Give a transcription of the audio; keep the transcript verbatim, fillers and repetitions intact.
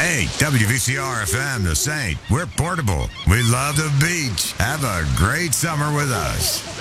Hey, W V C R F M, The Saint. We're portable. We love the beach. Have a great summer with us.